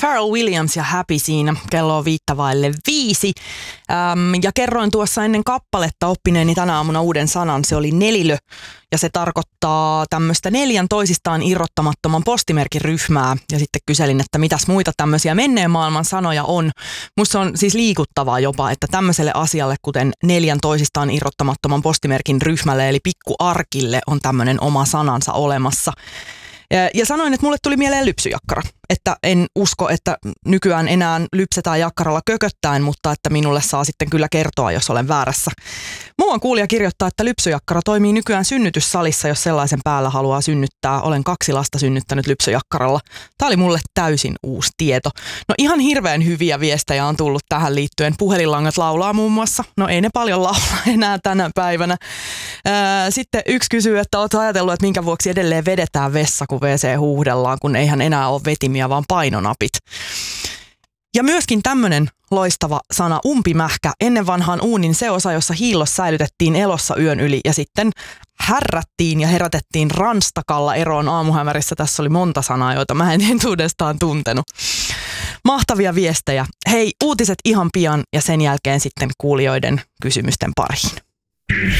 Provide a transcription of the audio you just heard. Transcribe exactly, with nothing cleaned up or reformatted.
Pharrell Williams ja Happy siinä. Kello on viittä vaille viisi. Ähm, ja kerroin tuossa ennen kappaletta oppineeni tänä aamuna uuden sanan. Se oli nelilö. Ja se tarkoittaa tämmöistä neljän toisistaan irrottamattoman postimerkin ryhmää. Ja sitten kyselin, että mitäs muita tämmöisiä menneen maailman sanoja on. Musta on siis liikuttavaa jopa, että tämmöiselle asialle, kuten neljän toisistaan irrottamattoman postimerkin ryhmälle, eli pikkuarkille, on tämmöinen oma sanansa olemassa. Ja sanoin, että mulle tuli mieleen lypsyjakkara, että en usko, että nykyään enää lypsetään jakkaralla kököttäen, mutta että minulle saa sitten kyllä kertoa, jos olen väärässä. Muuan kuulija kirjoittaa, että lypsyjakkara toimii nykyään synnytyssalissa, jos sellaisen päällä haluaa synnyttää. Olen kaksi lasta synnyttänyt lypsyjakkaralla. Tämä oli mulle täysin uusi tieto. No ihan hirveän hyviä viestejä on tullut tähän liittyen. Puhelinlangat laulaa muun muassa. No ei ne paljon laula enää tänä päivänä. Sitten yksi kysyy, että oletko ajatellut, että minkä vuoksi edelleen vedetään vessa, kun wc huuhdellaan, kun eihän enää ole vetimiä, vaan painonapit. Ja myöskin tämmöinen loistava sana umpimähkä. Ennen vanhaan uunin se osa, jossa hiillos säilytettiin elossa yön yli ja sitten härrättiin ja herätettiin ranstakalla eroon aamuhämärissä. Tässä oli monta sanaa, joita mä en entuudestaan tuntenut. Mahtavia viestejä. Hei, uutiset ihan pian ja sen jälkeen sitten kuulijoiden kysymysten pariin.